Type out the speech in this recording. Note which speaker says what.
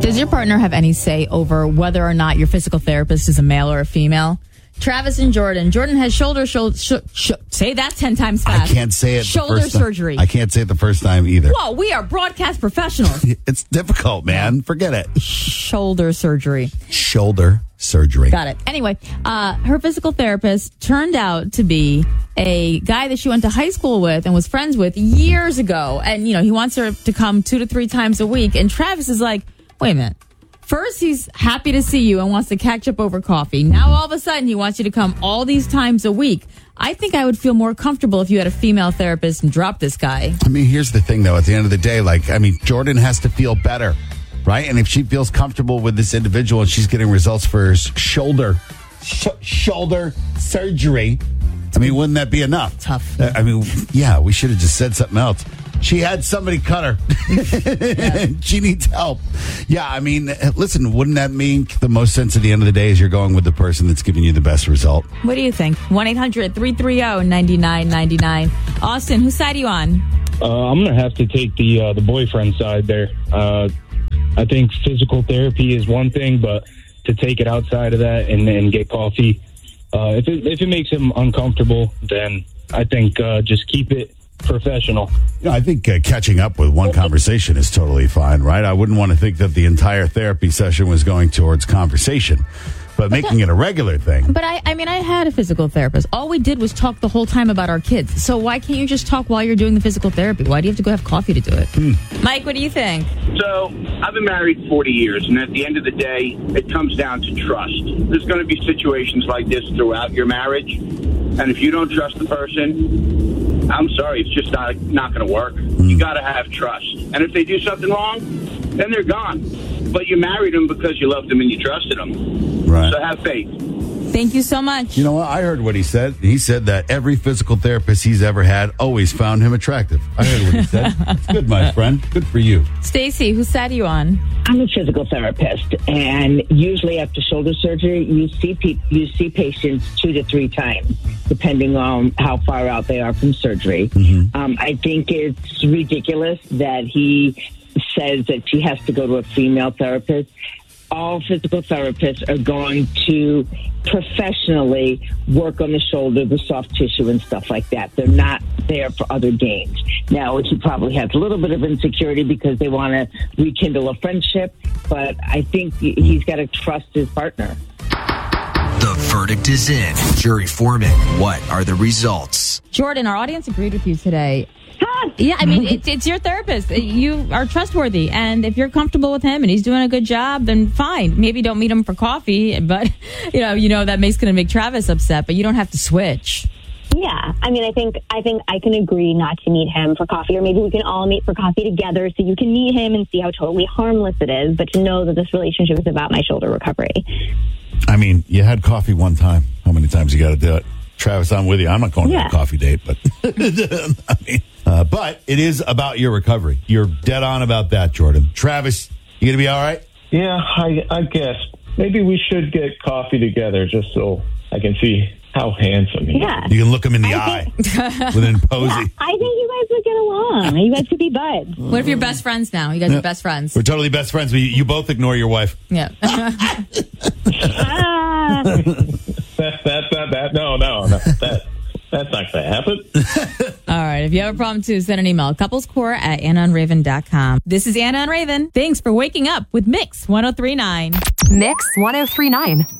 Speaker 1: Does your partner have any say over whether or not your physical therapist is a male or a female? Travis and Jordan. Jordan has shoulder say that 10 times fast.
Speaker 2: I can't say it.
Speaker 1: Shoulder surgery.
Speaker 2: I can't say it the first time either.
Speaker 1: Whoa, we are broadcast professionals.
Speaker 2: It's difficult, man. Forget it.
Speaker 1: Shoulder surgery.
Speaker 2: Shoulder surgery.
Speaker 1: Got it. Anyway, her physical therapist turned out to be a guy that she went to high school with and was friends with years ago. And, you know, he wants her to come 2 to 3 times a week. And Travis is like, wait a minute. First, he's happy to see you and wants to catch up over coffee. Now, all of a sudden, he wants you to come all these times a week. I think I would feel more comfortable if you had a female therapist and dropped this guy.
Speaker 2: I mean, here's the thing, though. At the end of the day, Jordan has to feel better, right? And if she feels comfortable with this individual and she's getting results for her shoulder surgery, I mean, wouldn't that be enough?
Speaker 1: Tough.
Speaker 2: We should have just said something else. She had somebody cut her. Yeah. She needs help. Yeah, I mean, listen, wouldn't that make the most sense at the end of the day is you're going with the person that's giving you the best result?
Speaker 1: What do you think? 1-800-330-9999. Austin, whose side are you on?
Speaker 3: I'm going to have to take the boyfriend side there. I think physical therapy is one thing, but to take it outside of that and get coffee, if it makes him uncomfortable, then I think just keep it professional.
Speaker 2: I think catching up with one conversation is totally fine, right? I wouldn't want to think that the entire therapy session was going towards conversation, but making it a regular thing.
Speaker 1: But I had a physical therapist. All we did was talk the whole time about our kids. So why can't you just talk while you're doing the physical therapy? Why do you have to go have coffee to do it? Mike, what do you think?
Speaker 4: So I've been married 40 years, and at the end of the day, it comes down to trust. There's going to be situations like this throughout your marriage, and if you don't trust the person, I'm sorry, it's just not going to work. You got to have trust. And if they do something wrong, then they're gone. But you married them because you loved them and you trusted them.
Speaker 2: Right.
Speaker 4: So have faith.
Speaker 1: Thank you so much.
Speaker 2: You know what? I heard what he said. He said that every physical therapist he's ever had always found him attractive. I heard what he said. That's good, my friend. Good for you.
Speaker 1: Stacy, whose side are you on?
Speaker 5: I'm a physical therapist, and usually after shoulder surgery, you see patients 2 to 3 times, depending on how far out they are from surgery. Mm-hmm. I think it's ridiculous that he says that she has to go to a female therapist. All physical therapists are going to professionally work on the shoulder, the soft tissue and stuff like that. They're not there for other gains. Now, he probably has a little bit of insecurity because they want to rekindle a friendship, but I think he's got to trust his partner.
Speaker 6: The verdict is in. Jury foreman, what are the results?
Speaker 1: Jordan, our audience agreed with you today. Yeah, I mean, it's your therapist. You are trustworthy. And if you're comfortable with him and he's doing a good job, then fine. Maybe don't meet him for coffee, but, you know that going to make Travis upset, but you don't have to switch.
Speaker 7: Yeah, I mean, I think I can agree not to meet him for coffee, or maybe we can all meet for coffee together so you can meet him and see how totally harmless it is, but to know that this relationship is about my shoulder recovery.
Speaker 2: I mean, you had coffee one time. How many times you got to do it? Travis, I'm with you. I'm not going to a coffee date, but but it is about your recovery. You're dead on about that, Jordan. Travis, you going to be all right?
Speaker 3: Yeah, I guess. Maybe we should get coffee together just so I can see how handsome he is.
Speaker 7: Yeah.
Speaker 2: You can look him in the eye with an posy.
Speaker 7: Yeah, I think you guys would get along. You guys could be buds.
Speaker 1: What if you're best friends now? You guys are best friends.
Speaker 2: We're totally best friends, but you both ignore your wife.
Speaker 1: Yeah.
Speaker 3: That's not going to happen.
Speaker 1: All right. If you have a problem, too, send an email. couplescore@AnnaandRaven.com. This is Anna and Raven. Thanks for waking up with Mix 1039.
Speaker 8: Mix 1039.